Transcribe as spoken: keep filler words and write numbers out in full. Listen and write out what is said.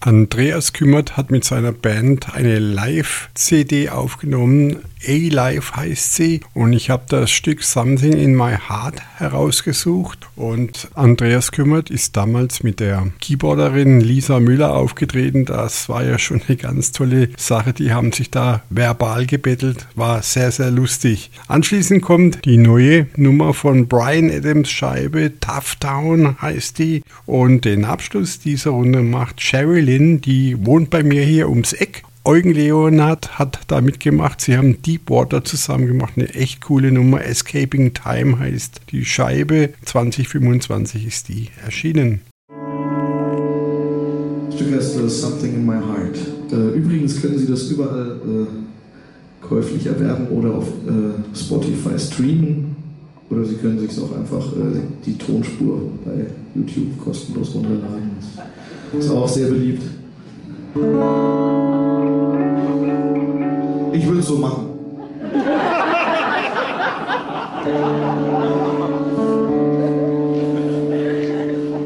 Andreas Kümmert hat mit seiner Band eine Live-C D aufgenommen. A-Live heißt sie. Und ich habe das Stück Something in My Heart herausgesucht. Und Andreas Kümmert ist damals mit der Keyboarderin Lisa Müller aufgetreten. Das war ja schon eine ganz tolle Sache. Die haben sich da verbal gebettelt. War sehr, sehr lustig. Anschließend kommt die neue Nummer von Bryan Adams Scheibe. Tough Town heißt die. Und den Abschluss dieser Runde macht Sherry Lynn. Die wohnt bei mir hier ums Eck. Eugen Leonard hat da mitgemacht. Sie haben Deepwater zusammen gemacht. Eine echt coole Nummer. Escaping Time heißt die Scheibe. zwanzig fünfundzwanzig ist die erschienen. Das Stück heißt uh, Something in My Heart. Uh, übrigens können Sie das überall uh, käuflich erwerben oder auf uh, Spotify streamen. Oder Sie können sich auch einfach uh, die Tonspur bei YouTube kostenlos runterladen. Ist auch sehr beliebt. Ich würde es so machen.